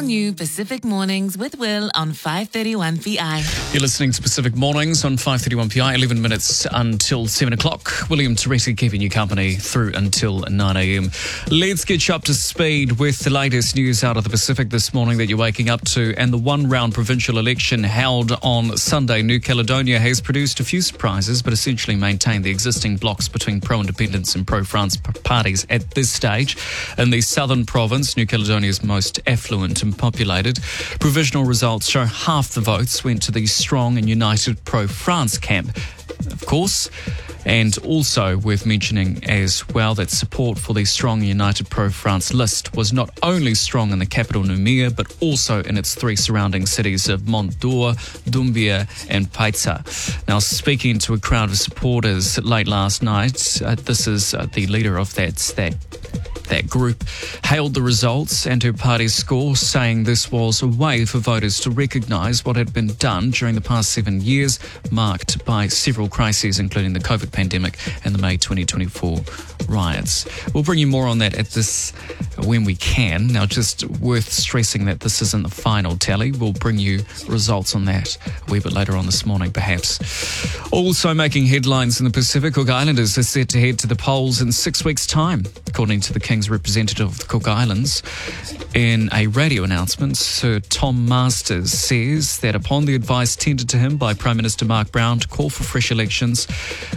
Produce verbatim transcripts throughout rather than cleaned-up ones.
new Pacific Mornings with Will on five thirty-one P I. You're listening to Pacific Mornings on five thirty-one P I, eleven minutes until seven o'clock. William Toretti keeping you company through until nine a.m. Let's get you up to speed with the latest news out of the Pacific this morning that you're waking up to. And the one-round provincial election held on Sunday, New Caledonia has produced a few surprises, but essentially maintained the existing blocks between pro-independence and pro-France parties at this stage. In the southern province, New Caledonia's most affluent and populated, provisional results show half the votes went to the strong and united pro-France camp, of course. And also worth mentioning as well that support for the strong and united pro-France list was not only strong in the capital Noumea, but also in its three surrounding cities of Mont-d'Or, Doumbia and Paitsa. Now, speaking to a crowd of supporters late last night, uh, this is uh, the leader of that, that That group hailed the results and her party's score, saying this was a way for voters to recognise what had been done during the past seven years, marked by several crises, including the COVID pandemic and the May twenty twenty-four riots. We'll bring you more on that at this when we can. Now, just worth stressing that this isn't the final tally. We'll bring you results on that a wee bit later on this morning, perhaps. Also making headlines in the Pacific, Cook Islanders are set to head to the polls in six weeks' time, according to the King's representative of the Cook Islands. In a radio announcement, Sir Tom Masters says that upon the advice tendered to him by Prime Minister Mark Brown to call for fresh elections,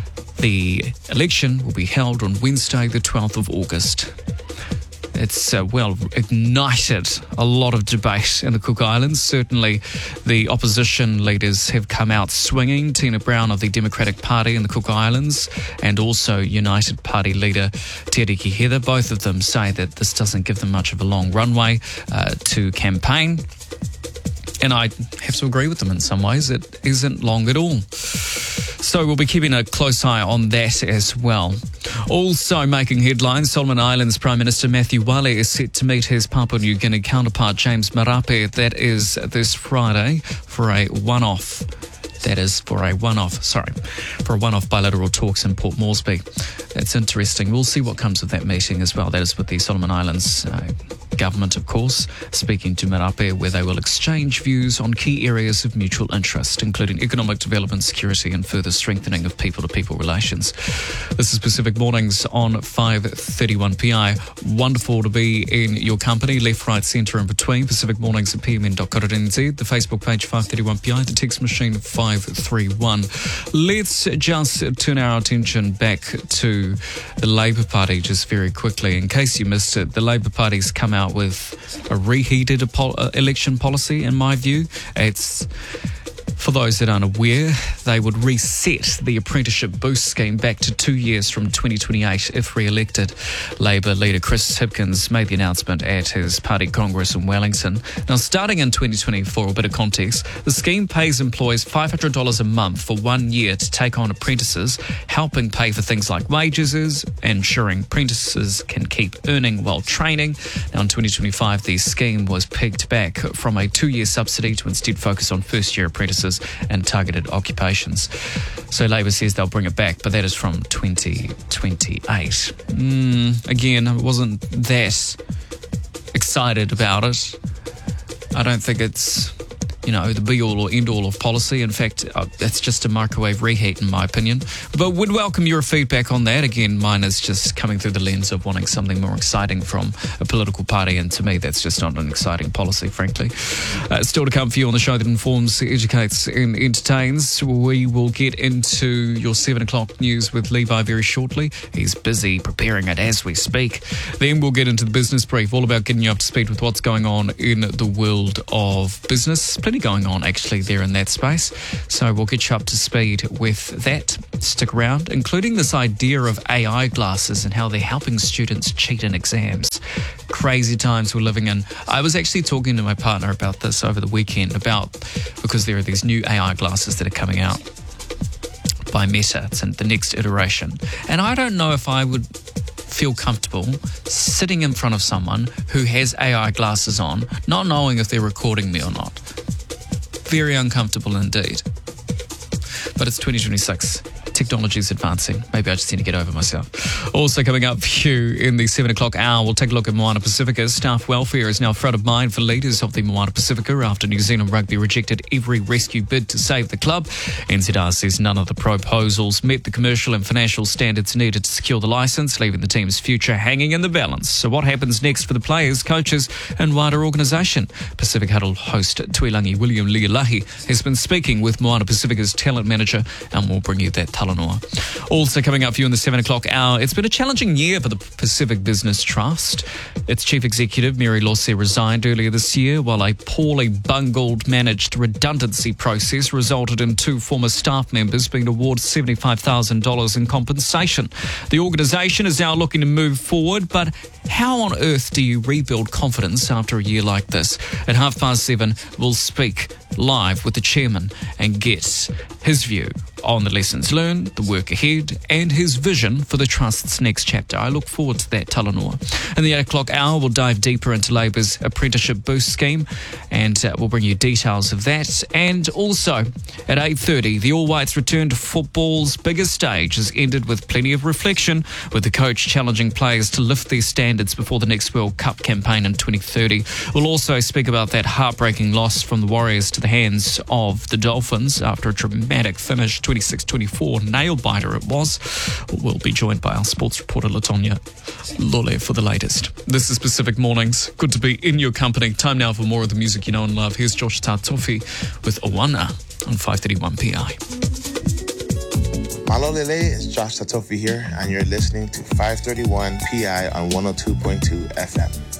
the election will be held on Wednesday, the twelfth of August. It's, uh, well, ignited a lot of debate in the Cook Islands. Certainly the opposition leaders have come out swinging. Tina Brown of the Democratic Party in the Cook Islands and also United Party leader Te Ariki Heather. Both of them say that this doesn't give them much of a long runway uh, to campaign. And I have to agree with them in some ways. It isn't long at all. So we'll be keeping a close eye on that as well. Also making headlines, Solomon Islands Prime Minister Matthew Wale is set to meet his Papua New Guinea counterpart James Marape. That is this Friday for a one-off. That is for a one-off, sorry, for a one-off bilateral talks in Port Moresby. That's interesting. We'll see what comes of that meeting as well. That is with the Solomon Islands uh, government, of course, speaking to Marape, where they will exchange views on key areas of mutual interest, including economic development, security, and further strengthening of people-to-people relations. This is Pacific Mornings on five thirty-one P I. Wonderful to be in your company, left, right, centre, and between. Pacific Mornings at p m n dot co dot n z, the Facebook page five thirty-one P I, the text machine five three one. Let's just turn our attention back to the Labour Party just very quickly. In case you missed it, the Labour Party's come out with a reheated election policy, in my view. It's, for those that aren't aware, they would reset the apprenticeship boost scheme back to two years from twenty twenty-eight if re-elected. Labour leader Chris Hipkins made the announcement at his party congress in Wellington. Now, starting in twenty twenty-four, a bit of context, the scheme pays employees five hundred dollars a month for one year to take on apprentices, helping pay for things like wages, ensuring apprentices can keep earning while training. Now, in twenty twenty-five, the scheme was pegged back from a two-year subsidy to instead focus on first-year apprentices and targeted occupations. So Labour says they'll bring it back, but that is from twenty twenty-eight. Mm, again, I wasn't that excited about it. I don't think it's, you know, the be-all or end-all of policy. In fact, uh, it's just a microwave reheat, in my opinion. But would welcome your feedback on that. Again, mine is just coming through the lens of wanting something more exciting from a political party, and to me, that's just not an exciting policy, frankly. Uh, still to come for you on the show that informs, educates, and entertains. We will get into your seven o'clock news with Levi very shortly. He's busy preparing it as we speak. Then we'll get into the business brief, all about getting you up to speed with what's going on in the world of business. Plenty going on actually there in that space, so we'll get you up to speed with that. Stick around, including this idea of A I glasses and how they're helping students cheat in exams. Crazy times we're living in. I was actually talking to my partner about this over the weekend, about because there are these new A I glasses that are coming out by Meta. It's in the next iteration, and I don't know if I would feel comfortable sitting in front of someone who has A I glasses on, not knowing if they're recording me or not. Very uncomfortable indeed. But it's twenty twenty-six. Technology is advancing. Maybe I just need to get over myself. Also coming up for you in the seven o'clock hour, we'll take a look at Moana Pacifica. Staff welfare is now front of mind for leaders of the Moana Pacifica after New Zealand Rugby rejected every rescue bid to save the club. N Z R says none of the proposals met the commercial and financial standards needed to secure the licence, leaving the team's future hanging in the balance. So what happens next for the players, coaches and wider organisation? Pacific Huddle host Tuilangi William Lialahi has been speaking with Moana Pacifica's talent manager, and we'll bring you that talanoa. Also coming up for you in the seven o'clock hour, it's been a challenging year for the Pacific Business Trust. Its chief executive, Mary Losse, resigned earlier this year, while a poorly bungled managed redundancy process resulted in two former staff members being awarded seventy-five thousand dollars in compensation. The organisation is now looking to move forward, but how on earth do you rebuild confidence after a year like this? At half past seven, we'll speak live with the chairman and get his view on the lessons learned, the work ahead, and his vision for the Trust's next chapter. I look forward to that talanoa. In the eight o'clock hour, we'll dive deeper into Labour's Apprenticeship Boost scheme, and uh, we'll bring you details of that. And also, at eight thirty, the All Whites return to football's biggest stage has ended with plenty of reflection, with the coach challenging players to lift their standards before the next World Cup campaign in twenty thirty. We'll also speak about that heartbreaking loss from the Warriors to the hands of the Dolphins after a dramatic finish, twenty-six twenty-four, nail-biter it was. We'll be joined by our sports reporter, Latonya Lole, for the latest. This is Pacific Mornings. Good to be in your company. Time now for more of the music you know and love. Here's Josh Tatofi with Oana on five thirty-one P I. Malo Lele, it's Josh Tatofi here, and you're listening to five thirty-one P I on one oh two point two F M.